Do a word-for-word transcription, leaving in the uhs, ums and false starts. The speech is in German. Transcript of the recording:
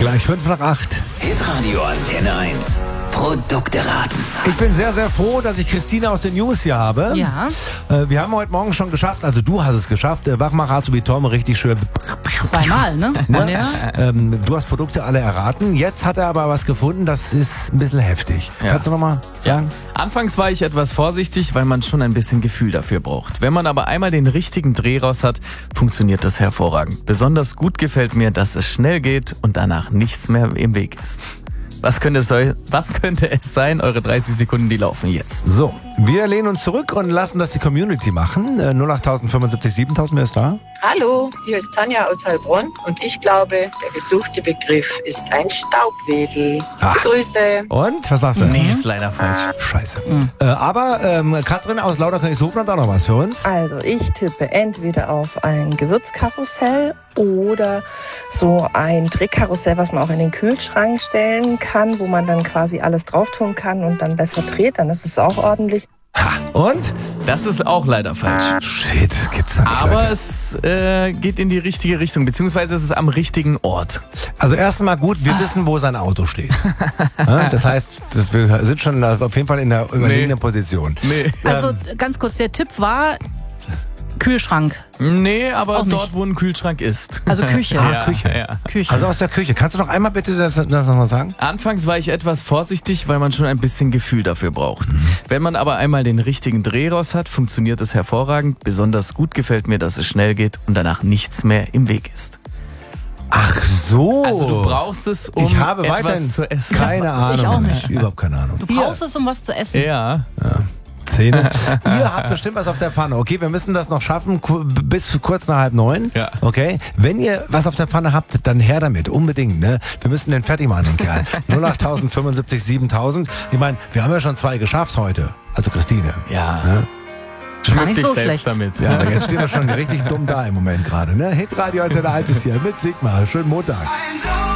Gleich fünf nach acht. Hitradio Antenne eins. Produkte raten. Ich bin sehr, sehr froh, dass ich Christina aus den News hier habe. Ja. Äh, wir haben heute Morgen schon geschafft, also du hast es geschafft, äh, Wachmacher Azubi-Tom richtig schön. Zweimal, ne? Ne? Ja. Ähm, du hast Produkte alle erraten. Jetzt hat er aber was gefunden, das ist ein bisschen heftig. Ja. Kannst du nochmal sagen? Anfangs war ich etwas vorsichtig, weil man schon ein bisschen Gefühl dafür braucht. Wenn man aber einmal den richtigen Dreh raus hat, funktioniert das hervorragend. Besonders gut gefällt mir, dass es schnell geht und danach nichts mehr im Weg ist. Was könnte es, soll, was könnte es sein? Eure dreißig Sekunden, die laufen jetzt. So, wir lehnen uns zurück und lassen das die Community machen. Äh, null acht fünfundsiebzig siebentausend, wer ist da? Hallo, hier ist Tanja aus Heilbronn und ich glaube, der gesuchte Begriff ist ein Staubwedel. Ah. Grüße. Und, was sagst du? Nee, ist leider falsch. Scheiße. Äh, aber ähm, Katrin aus Lauterkönigshofen hat auch noch was für uns. Also ich tippe entweder auf ein Gewürzkarussell oder so ein Drehkarussell, was man auch in den Kühlschrank stellen kann, wo man dann quasi alles drauf tun kann und dann besser dreht, dann ist es auch ordentlich. Ha. Und? Das ist auch leider falsch. Shit, gibt's da nicht, Aber Leute. es äh, geht in die richtige Richtung, beziehungsweise es ist am richtigen Ort. Also erstmal gut, wir wissen, wo sein Auto steht. Ja, das heißt, das, wir sind schon auf jeden Fall in der überlegenen Position. Nee. Also ganz kurz, der Tipp war Kühlschrank. Nee, aber Auch nicht. dort, wo ein Kühlschrank ist. Also Küche. Ah, Ja, Küche. ja. Küche. Also aus der Küche. Kannst du noch einmal bitte das, das nochmal sagen? Anfangs war ich etwas vorsichtig, weil man schon ein bisschen Gefühl dafür braucht. Wenn man aber einmal den richtigen Dreh raus hat, funktioniert es hervorragend. Besonders gut gefällt mir, dass es schnell geht und danach nichts mehr im Weg ist. Ach so. Also du brauchst es, um ich habe etwas weiterhin zu essen. keine Ahnung. ich auch mehr. nicht. Überhaupt keine Ahnung. Du brauchst es, um was zu essen. Ja. Zähne. Ihr habt bestimmt was auf der Pfanne. Okay, wir müssen das noch schaffen ku- bis kurz nach halb neun. Ja. Okay. Wenn ihr was auf der Pfanne habt, dann her damit. Unbedingt. Ne? Wir müssen den fertig machen, den Kerl. null acht fünfundsiebzig siebentausend. Ich meine, wir haben ja schon zwei geschafft heute. Also Christine. Ja. Ne? Gar Schmück nicht dich so selbst schlecht. damit. Ja, aber jetzt stehen wir schon richtig dumm da im Moment gerade. Ne? Hitradio Antenne eins ist hier mit Sigmar. Schönen Montag.